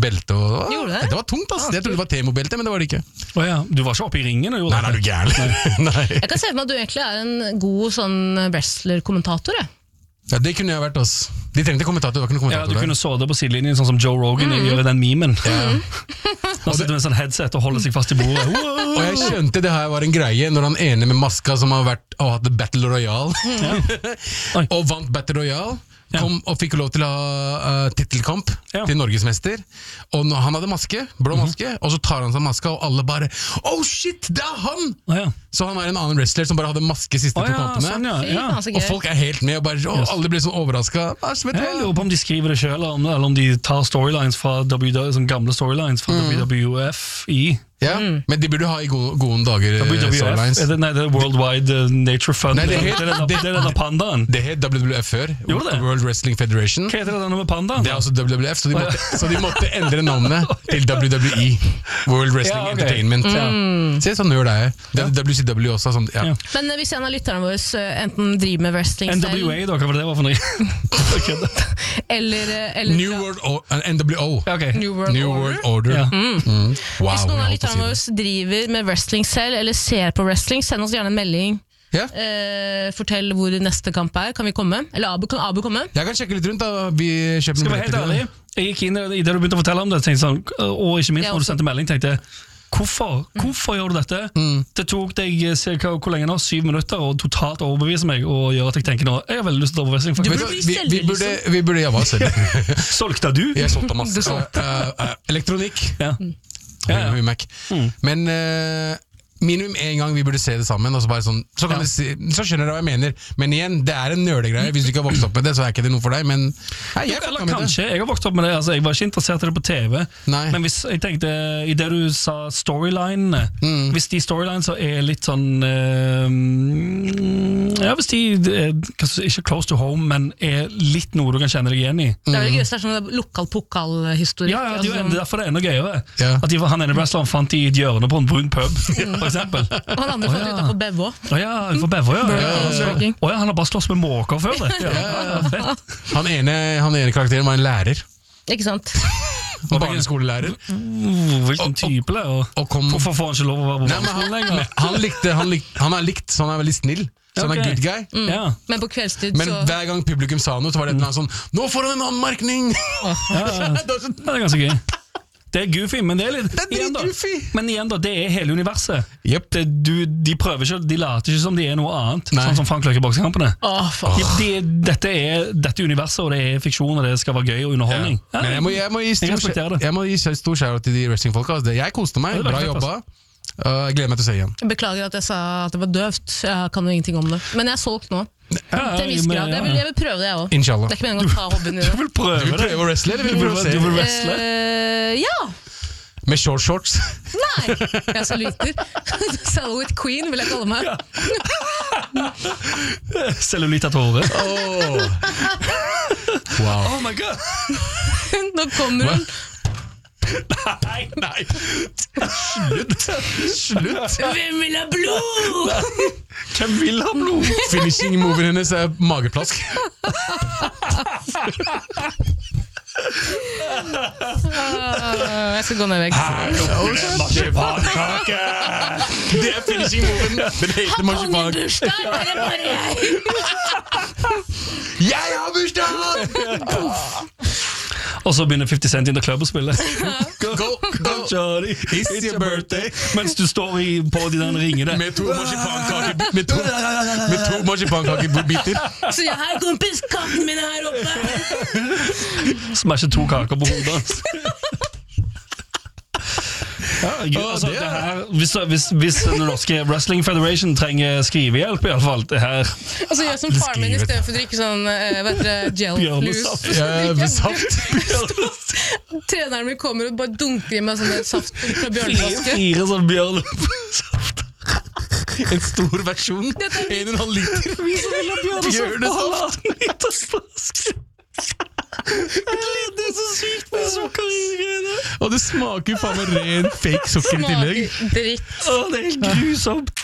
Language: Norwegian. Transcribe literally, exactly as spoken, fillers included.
belte og, Gjorde det? det var tungt, ass. Jeg trodde det var Temo-belte, men det var det ikke. Oh, ja. Du var ikke oppe i ringen og gjorde Nei, nei, du gærlig. Nei. Jeg kan se for meg at du egentlig er en god sånn wrestler-kommentator, jeg. Ja, det kunne jeg vært, ass. De trengte kommentator, det var ikke noen Ja, kommentator du kunne så det på sidelinjen, sånn som Joe Rogan mm. gjør i den memen. Ja. Nå sitter du med en sånn headset og holder seg fast i bordet. Wow. Og jeg skjønte det her var en greie når han ene med maska som har vært og hatt Battle Royale, mm. og vant Battle Royale, kom og fikk lov til å ha uh, titelkamp ja. til Norgesmester. Og når han hadde maske, blå maske, mm-hmm. og så tar han seg maska, og alle bare oh shit, det er han! Oh, ja. Så han er en annen wrestler som bare hadde maske siste oh, to ja, kampene. Sånn, ja. Ja. Og folk er helt med, og bare, oh, yes. alle blir sånn overrasket. Ah, jeg lurer på om de skriver det selv, eller, eller om de tar storylines fra W W E, som gamle storylines fra mm. W W F i Ja, mm. men de burde ha i gode, gode dager W W F, er det, nei, det er Worldwide uh, Nature Fund. Nei, det het det, det, det pandaen. Det het W W F før, World Wrestling Federation. Hva heter det med pandaen? Det er også W W F, så de måtte, så de måtte endre navnet til W W E, World Wrestling ja, okay. Entertainment. Mm. Se, sånn gjør det jeg. Det er W C W også. Sånn, ja. Ja. Men hvis en av lytterne våre enten driver med wrestling N W A da, hva var det var for noe? eller, eller New World o N W O. Okay. New World New Order. World Order. Ja. Mm. Mm. Wow, hvis noen av lytterne våre driver med wrestling selv, eller ser på wrestling, send oss gjerne en melding. Ja. Eh, fortell hvor neste kamp er. Kan vi komme? Eller Abu, kan Abu komme? Jeg kan sjekke litt rundt da. Vi kjøper Skal være helt ærlig, jeg gikk inn i det du begynte å fortelle om det, tenkte sånn, og ikke minst når du sendte melding, tenkte jeg Hvorfor? Hvorfor gjør du dette? Mm. Det tok deg hvor lenge nå? Syv minutter og totalt overbevise meg og gjøre at jeg tenker nå, jeg har veldig lyst til å overbevise meg. Du burde bli selv, vi, vi, burde, vi burde jobbe oss selv. Solgte du? Jeg solgte masse. Uh, uh, elektronikk. Ja. Mm. Ja, ja. Mac. Mm. Men uh, minimum en gang vi burde se det sammen, og så, bare sånn, så, kan ja. si, så skjønner dere hva jeg mener. Men igjen, det er en nørdegreie. Hvis du ikke har vokst opp med det, så er ikke det noe for deg. Men nei, jeg, Eller, kanskje, jeg har vokst opp med det. Altså, jeg var ikke interessert i det på T V. Nei. Men hvis jeg tenkte, i det du sa storylinene, mm. hvis de storylinene er litt sånn uh, ja, hvis de er, ikke close to home, men er litt noe du kan kjenne deg igjen i. Det er vel gøy, det er sånn lokal-pokal-historikk. Ja, ja, det er derfor det er enda gøyere. Ja. At de, han ene wrestleren fant i et hjørne på en brun pub. For eksempel. Og han andre fant oh, ja. ut av Bevo. Å ja, for Bevo, ja. ja, ja, ja. Oh, ja han har bare slåss med måker før det. Ja, ja, ja, han, ene, han ene karakteren var en lærer. Ikke sant? Og barneskolelærer. Hvilken type lærer? Hvorfor får han ikke lov å være på barneskolen lenger? Han, likte, han, likte, han er likt, så han er veldig snill. Så han er good guy. Mm. Ja. Men på kveldstid Men så... hver gang publikum sa noe, så var det en sånn nå får han en anmerkning! Ja, ja. Det er ganske gøy. Det er goofy, men det er litt det er igjen da, goofy. Men igjen da, det er hele universet. Yep. Det, du, de prøver ikke, de later ikke som de er noe annet. Nei. Sånn som Frank Løkke boksekampene. Oh, de, de, dette er dette universet, og det er fiksjon, og det skal være gøy og underholdning. Ja. Ja. Men jeg må, jeg må gi stor, jeg må gi stor shout til de wrestlingfolka. Jeg koste meg, bra jobba. Uh, jeg gleder meg til å se igjen. Beklager at jeg sa at det var døvt. Jeg kan jo ingenting om det. Men jeg er solgt nå. Ja, til en viss grad. Jeg vil, jeg vil prøve det, jeg også. Inshallah. Det er ikke meningen å ta hobbyen i det. Du vil prøve det? Du vil prøve å wrestle, eller vil du prøve å se? Du vil wrestle? Uh, ja. Med short shorts? Nei, jeg så lyter. Cellulite Queen vil jeg kalle meg. Cellulite av håret. Oh. Wow. Oh my god. Nå kommer hun. Nei, nei. Slutt. Slutt. Hvem vil ha blod? Hvem vil ha blod? Finishing-moven hennes er mageplask. uh, jeg skal gå ned vekk. Marsipankake! Det er finishing-moven. Den heter marsipankake. Har kongen bursdag, eller bare jeg? Jeg har bursdag! Og så begynner fifty Cent in the club å spille. Go, go, go, Johnny, it's, it's your birthday. Mens du står i, på de den ringene. Med to marsipankake Med to, med to marsipannakebiter. Så jeg har kompis, katten min er her oppe. Smasher to kaker på hodet hans. Ja, Gud, oh, altså, det det her, hvis, hvis, hvis den norske Wrestling Federation trenger skrivehjelp, i alle fall det her. Altså gjør som far min i stedet for å drikke sånn uh, vet dere, gel-flus. Ja, saft. Treneren min kommer og bare dunker i meg sånn saft fra bjørnevaske. Fire sånn bjørnesaft. En stor versjon. En og en halv liter. Vi som vil ha bjørnesaft. Bjørnesaft. Det er så sykt med sukker i greiene. Og det smaker faen meg ren fake sukker i tillegg. Smaker dritt. Åh, det er helt grusomt.